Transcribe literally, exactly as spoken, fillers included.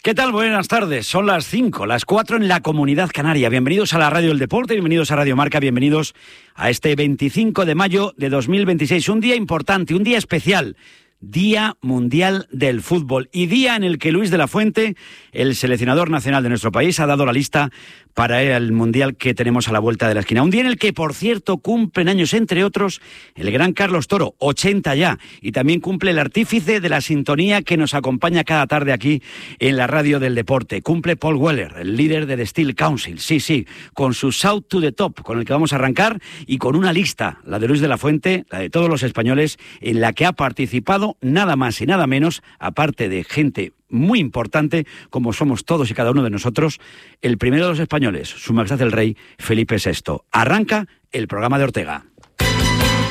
¿Qué tal? Buenas tardes. Son las cinco, las cuatro en la Comunidad Canaria. Bienvenidos a la Radio del Deporte, bienvenidos a Radio Marca, bienvenidos a este veinticinco de mayo de dos mil veintiséis. Un día importante, un día especial. Día Mundial del Fútbol y día en el que Luis de la Fuente, el seleccionador nacional de nuestro país, ha dado la lista para el Mundial que tenemos a la vuelta de la esquina. Un día en el que, por cierto, cumplen años, entre otros, el gran Carlos Toro, ochenta ya, y también cumple el artífice de la sintonía que nos acompaña cada tarde aquí en la Radio del Deporte. Cumple Paul Weller, el líder de The Steel Council, sí, sí, con su Shout to the Top, con el que vamos a arrancar, y con una lista, la de Luis de la Fuente, la de todos los españoles, en la que ha participado nada más y nada menos, aparte de gente muy importante, como somos todos y cada uno de nosotros, el primero de los españoles, Su Majestad el Rey Felipe sexto. Arranca el programa de Ortega.